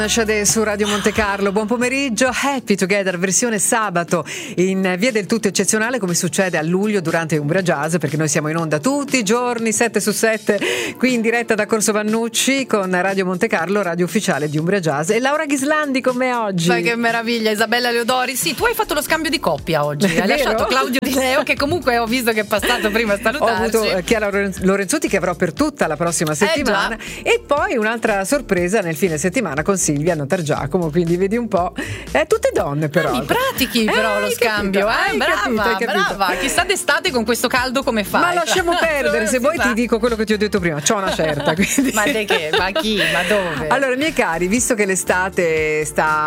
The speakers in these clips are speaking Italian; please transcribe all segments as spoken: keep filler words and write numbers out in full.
Shade su Radio Monte Carlo, buon pomeriggio. Happy Together versione sabato in via del tutto eccezionale, come succede a luglio durante Umbria Jazz, perché noi siamo in onda tutti i giorni sette su sette qui in diretta da Corso Vannucci con Radio Monte Carlo, radio ufficiale di Umbria Jazz. E Laura Ghislandi con me oggi. Sai che meraviglia, Isabella Leodori. Sì, tu hai fatto lo scambio di coppia oggi. Hai Vero? lasciato Claudio Di Leo, che comunque ho visto che è passato prima a salutarci. Ho avuto eh, Chiara Lorenzutti, che avrò per tutta la prossima settimana, eh, e poi un'altra sorpresa nel fine settimana con Silvia Notargiacomo, quindi vedi un po', eh, tutte donne però. Ah, mi pratichi però eh, lo hai scambio, capito, eh? Brava, capito, hai capito. brava. Chissà d'estate con questo caldo come fai. Ma lasciamo perdere, se vuoi ti dico quello che ti ho detto prima, c'ho una certa, quindi. Ma di che? Ma chi? Ma dove? Allora, miei cari, visto che l'estate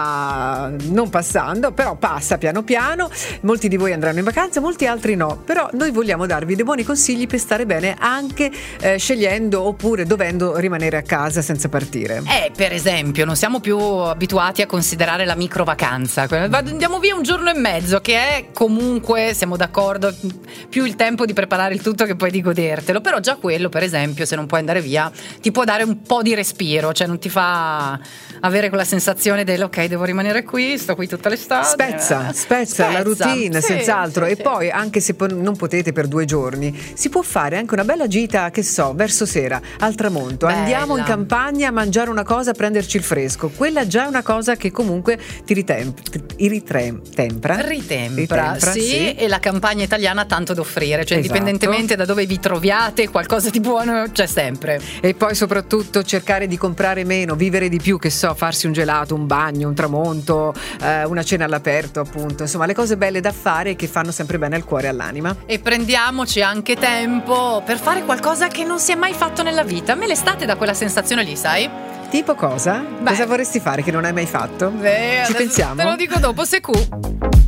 sta non passando, però passa piano piano, molti di voi andranno in vacanza, molti altri no, però noi vogliamo darvi dei buoni consigli per stare bene anche eh, scegliendo oppure dovendo rimanere a casa senza partire. Eh, per esempio, non siamo più abituati a considerare la micro vacanza. Andiamo via un giorno e mezzo, che è comunque, siamo d'accordo, più il tempo di preparare il tutto che poi di godertelo. Però già quello, per esempio, se non puoi andare via, ti può dare un po' di respiro, cioè non ti fa avere quella sensazione del ok, devo rimanere qui, sto qui tutta l'estate. Spezza, spezza, spezza la routine, sì, senz'altro. sì, e sì. Poi, anche se po- non potete per due giorni, si può fare anche una bella gita, che so, verso sera, al tramonto. Bella. Andiamo in campagna a mangiare una cosa, a prenderci il fresco. Quella già è una cosa che comunque ti ritemp- ritrem- tempra. Ritempra, Ritempra, sì, sì. E la campagna italiana ha tanto da offrire, cioè Esatto. indipendentemente da dove vi troviate, qualcosa di buono c'è sempre. E poi soprattutto cercare di comprare meno, vivere di più, che so, farsi un gelato, un bagno, un tramonto, eh, una cena all'aperto, appunto. Insomma, le cose belle da fare che fanno sempre bene al cuore e all'anima. E prendiamoci anche tempo per fare qualcosa che non si è mai fatto nella vita. A me l'estate dà quella sensazione lì, sai? Tipo cosa? Beh. Cosa vorresti fare che non hai mai fatto? Beh, Ci pensiamo? Te lo dico dopo, se cu.